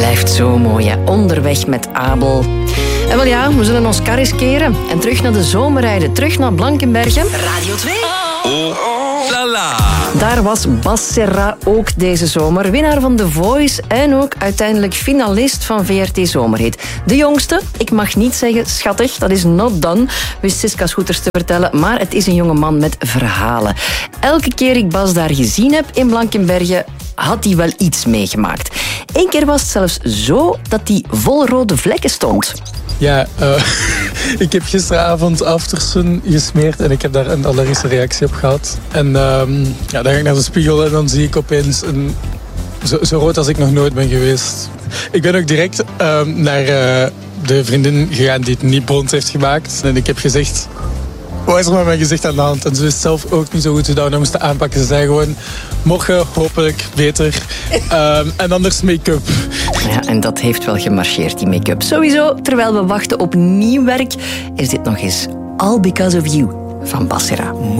blijft zo mooi, hè? Onderweg met Abel. En wel ja, we zullen ons kar eens keren en terug naar de zomer rijden. Terug naar Blankenbergen. Radio 2. La. Daar was Bas Serra ook deze zomer. Winnaar van The Voice en ook uiteindelijk finalist van VRT Zomerhit. De jongste, ik mag niet zeggen schattig, dat is not done, wist Siska Scooters te vertellen, maar het is een jonge man met verhalen. Elke keer ik Bas daar gezien heb in Blankenbergen, had hij wel iets meegemaakt. Eén keer was het zelfs zo dat hij vol rode vlekken stond. Ja, ik heb gisteravond Aftersun gesmeerd en ik heb daar een allergische reactie op gehad. En dan ga ik naar de spiegel en dan zie ik opeens zo rood als ik nog nooit ben geweest. Ik ben ook direct naar de vriendin gegaan die het niet blond heeft gemaakt. En ik heb gezegd, wat is er met mijn gezicht aan de hand? En ze wist zelf ook niet zo goed hoe dat we dat moesten aanpakken. Ze zei gewoon, morgen hopelijk beter. En anders make-up. Ja, en dat heeft wel gemarcheerd, die make-up. Sowieso, terwijl we wachten op nieuw werk, is dit nog eens All Because of You van Bas Serra.